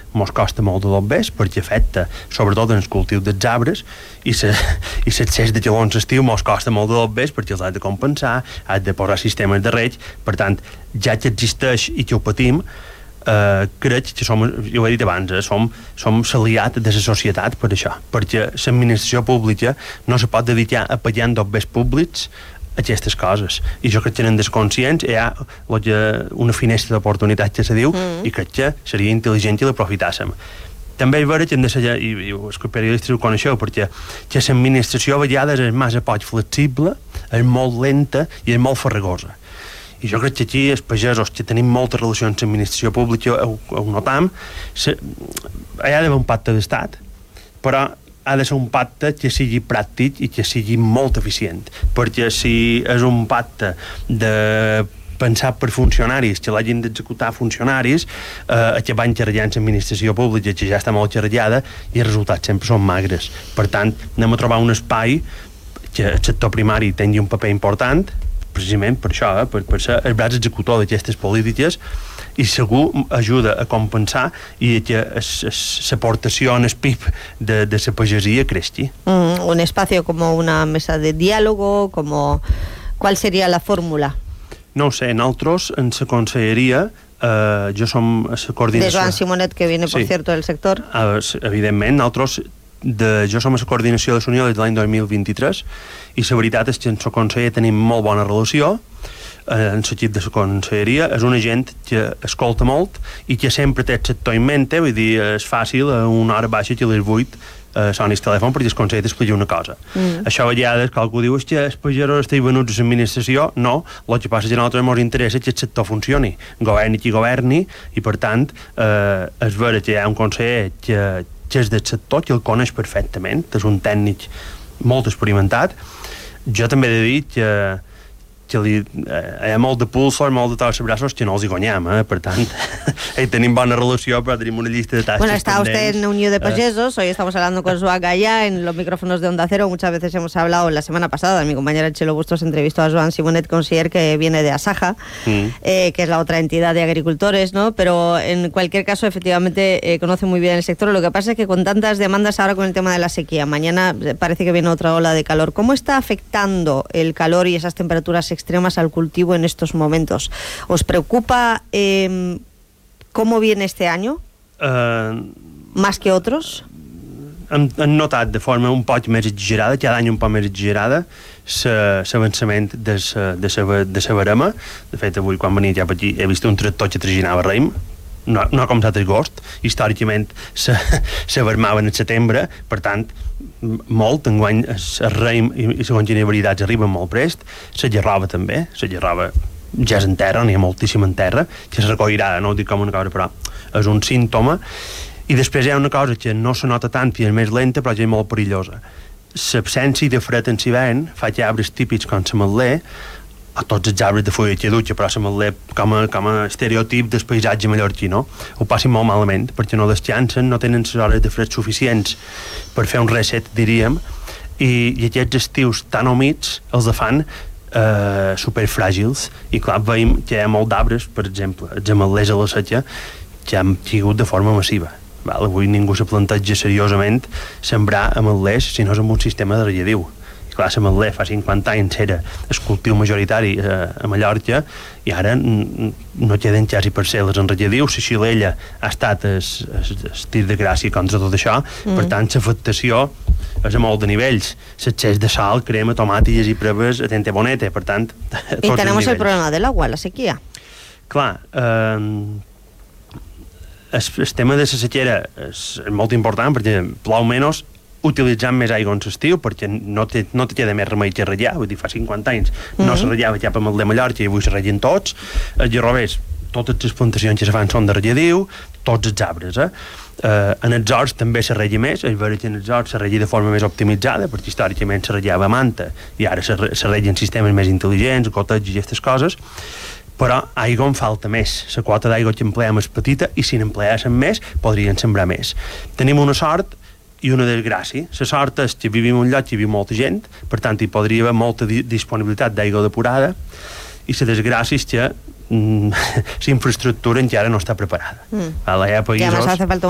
mos costa molt de dobbers perquè afecta sobretot en el cultiu dels arbres i l'accés de gelons estiu mos costa molt de dobbers perquè els has de compensar, has de posar sistemes de reg. Per tant, ja que existeix i que ho patim, crec que som, jo ho he dit abans, som l'aliat de la societat per això, perquè l'administració pública no se pot dedicar a pagar dobbers públics aquestes coses, i jo crec que tenen desconscients, hi ha una finestra d'oportunitat que se diu, i crec que seria intel·ligent que l'aprofitàssim. També és vera que hem de ser, i els periodistes ho coneixeu, perquè que l'administració a vegades és massa poc flexible, és molt lenta i és molt farragosa. I jo crec que aquí els pagesos que tenim moltes relacions amb l'administració pública ho notam, hi ha d'haver un pacte d'estat, però ha de ser un pacte que sigui pràctic i que sigui molt eficient, perquè si és un pacte de pensar per funcionaris, que l'hagin d'executar funcionaris, que van xerrallant l'administració pública, que ja està molt xerrallada, i els resultats sempre són magres. Per tant, anem a trobar un espai que el sector primari tingui un paper important, precisament per això, per ser el braç executor d'aquestes polítiques, i segur ajuda a compensar i que l'aportació en el PIB de la pagesia creixi. Un espacio como una mesa de diálogo, como... ¿Cuál sería la fórmula? No ho sé, nosaltres en la conselleria jo som a la coordinació... De Joan Simonet, que viene, por cierto, del sector. Evidentment, nosaltres jo som a la coordinació de l'Unió des de l'any 2023 i la veritat és que en la conselleria tenim molt bona relació en l'equip de la conselleria. És una gent que escolta molt i que sempre té el sector en mente, vull dir, és fàcil a una hora baixa que a les 8 sonis telèfon perquè el conseller t'explica una cosa. Això a vegades que algú diu que els pagesos estan venuts a l'administració. No, el que passa és que a nosaltres ens interessa que el sector funcioni, governi qui governi, i per tant és vera que hi ha un conseller que és del sector, que el coneix perfectament, és un tècnic molt experimentat. Jo també he de dir que hi ha molt de pulsos, molt de tots els braços que no els hi guanyem, per tant tenim bona relació, però tenim una llista de tasques. Bueno, está usted en Unión de Pagesos, hoy estamos hablando con Joan Gallà en los micrófonos de Onda Cero. Muchas veces hemos hablado, la semana pasada mi compañera Chelo Bustos entrevistó a Joan Simonet, conseller, que viene de Asaja, que es la otra entidad de agricultores, ¿no? Pero en cualquier caso, efectivamente, conoce muy bien el sector. Lo que pasa es que con tantas demandas ahora con el tema de la sequía, mañana parece que viene otra ola de calor. ¿Cómo está afectando el calor y esas temperaturas extremas al cultivo en estos momentos? ¿Os preocupa cómo viene este año? ¿Más que otros? Hem notat de forma un poc més exagerada, cada any un poc més exagerada, l'avançament de la verema. De fet, avui quan venia cap aquí he vist un tractor que traginava raïm. No ha començat agost, històricament se vermava en setembre, per tant molt, enguany el raïm i segons quines varietats arriben molt prest. La gerroba també, la gerroba ja és en terra, n'hi ha moltíssima en terra, que es recollirà, no ho dic com una cosa, però és un símptoma. I després hi ha una cosa que no se nota tant i és més lenta, però que és molt perillosa. L'absència de fred en l'hivern fa que arbres típics com l'ametler, a tots els arbres de fulla caduca, però l'ametler com a estereotip del paisatge mallorquí, no? Ho passin molt malament, perquè no descansen, no tenen les hores de fred suficients per fer un reset, diríem, i aquests estius tan humits els fan superfràgils, i clar, veiem que hi ha molt d'arbres, per exemple, els ametlers a la seca, que han caigut de forma massiva. Avui ningú se planteja seriosament sembrar ametlers si no és amb un sistema de regadiu. Clar, l'ametler fa 50 anys era el cultiu majoritari a Mallorca i ara no queden quasi parcel·les en regadiu. La xilella ha estat el tir de gràcia contra tot això, per tant l'afectació és a molt de nivells. L'excés de sal, crema, tomàtilles i preves a tente boneta, per tant... I tenemos el problema del agua, la sequía. Clar, el tema de la sequera és molt important perquè plou menys, utilitzant més aigua en l'estiu, perquè no te queda més remei que ratllar. Vull dir, fa 50 anys no se ratllava cap amb el de Mallorca i avui se ratllen tots. I al revés, totes les plantacions que se fan són de regadiu, tots els arbres. En els horts també se ratlla més, és vera que en els horts se ratlla de forma més optimitzada, perquè històricament se ratllava a manta i ara se ratllen sistemes més intel·ligents, goteig i aquestes coses, però aigua en falta més. La quota d'aigua que empleem és petita i si n'empleassen més podrien sembrar més. Tenim una sort i una desgràcia. La sort és que vivim en un lloc que hi viu molta gent, per tant hi podria haver molta disponibilitat d'aigua depurada, i la desgràcia és que la infraestructura encara no està preparada. Y además hace falta